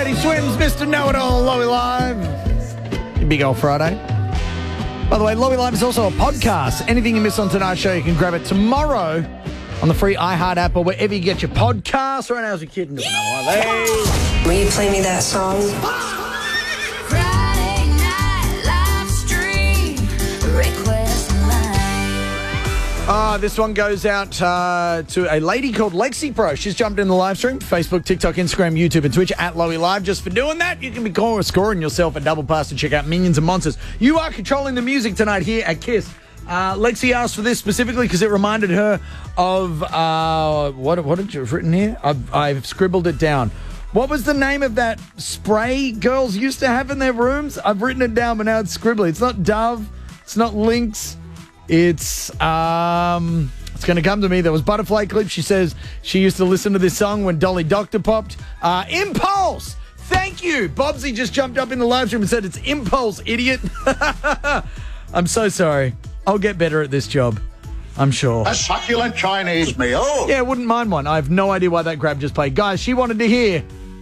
He swims, Mr. Know-It-All, Lowy Live. Your big old Friday. By the way, Lowy Live is also a podcast. Anything you miss on tonight's show, you can grab it tomorrow on the free iHeart app or wherever you get your podcasts. Right now, as a kid, doing another one of these. Will you play me that song? Friday night live stream request line. This one goes out to a lady called Lexi Pro. She's jumped in the live stream, Facebook, TikTok, Instagram, YouTube, and Twitch at Lowy Live. Just for doing that, you can be scoring yourself a double pass to check out Minions and Monsters. You are controlling the music tonight here at KISS. Lexi asked for this specifically because it reminded her of what had you written here? I've scribbled it down. What was the name of that spray girls used to have in their rooms? I've written it down, but now it's scribbly. It's not Dove. It's not Lynx. It's going to come to me. There was Butterfly Clip. She says she used to listen to this song when Dolly Doctor popped. Impulse. Thank you. Bobsy just jumped up in the live stream and said it's Impulse, idiot. I'm so sorry. I'll get better at this job, I'm sure. A succulent Chinese meal. Yeah, wouldn't mind one. I have no idea why that grab just played. Guys, she wanted to hear